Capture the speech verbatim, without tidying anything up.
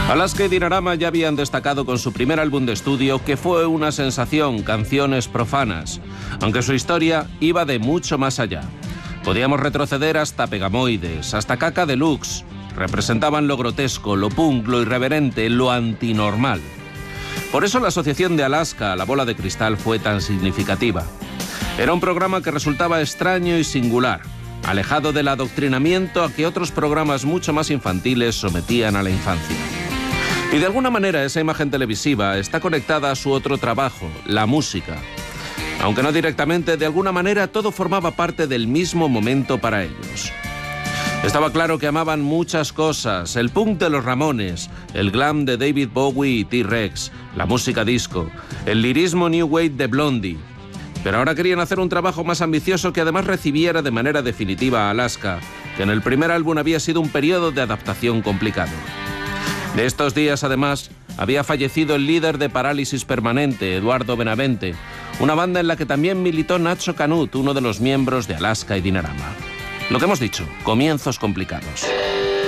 Alaska y Dinarama ya habían destacado con su primer álbum de estudio, que fue una sensación, Canciones Profanas, aunque su historia iba de mucho más allá. Podíamos retroceder hasta Pegamoides, hasta Caca Deluxe. Representaban lo grotesco, lo punk, lo irreverente, lo antinormal. Por eso la asociación de Alaska a la Bola de Cristal fue tan significativa. Era un programa que resultaba extraño y singular, alejado del adoctrinamiento a que otros programas mucho más infantiles sometían a la infancia. Y de alguna manera esa imagen televisiva está conectada a su otro trabajo, la música. Aunque no directamente, de alguna manera todo formaba parte del mismo momento para ellos. Estaba claro que amaban muchas cosas: el punk de los Ramones, el glam de David Bowie y T-Rex, la música disco, el lirismo new wave de Blondie. Pero ahora querían hacer un trabajo más ambicioso que además recibiera de manera definitiva a Alaska, que en el primer álbum había sido un periodo de adaptación complicado. De estos días, además, había fallecido el líder de Parálisis Permanente, Eduardo Benavente, una banda en la que también militó Nacho Canut, uno de los miembros de Alaska y Dinarama. Lo que hemos dicho, comienzos complicados.